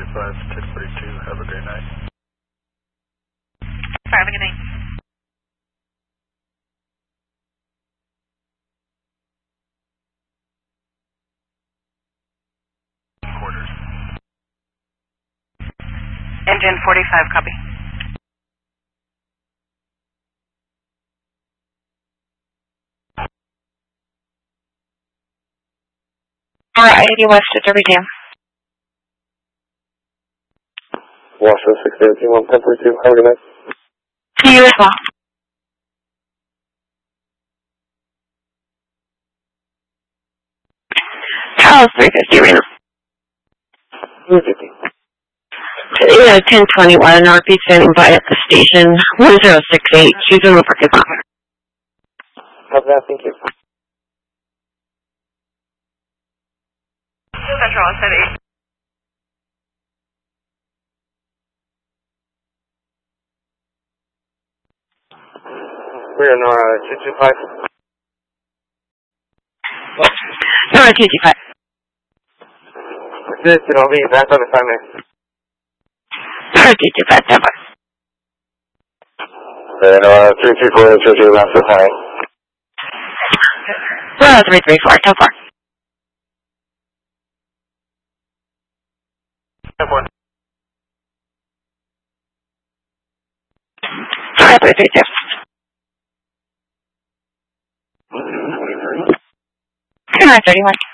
1042. Have a great night. Have a good night. Quarters. Engine 45, copy. Alright, 80 West to Derby Dam. Washington 618, 1042. Have a good night. See you as well. Charles 350 right now. 350. Yeah, 1021, RP standing by at the station. 1068, she's in the parking lot. How's that? Thank you. Central, 78. We're in 225. No, 225. This, it'll be back on the 5 minutes. 225, never. And 334, 222, last for fine. 334, so far. 332. 931.